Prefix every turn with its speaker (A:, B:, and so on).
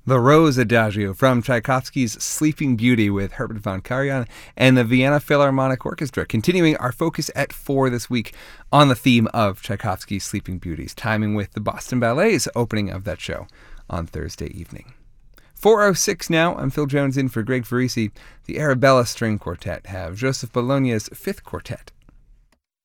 A: The Rose Adagio from Tchaikovsky's Sleeping Beauty with Herbert von Karajan and the Vienna Philharmonic Orchestra. Continuing our focus at 4 this week on the theme of Tchaikovsky's Sleeping Beauties, timing with the Boston Ballet's opening of that show on Thursday evening. 4:06 now. I'm Phil Jones in for Greg Farisi. The Arabella String Quartet have Joseph Bologna's Fifth Quartet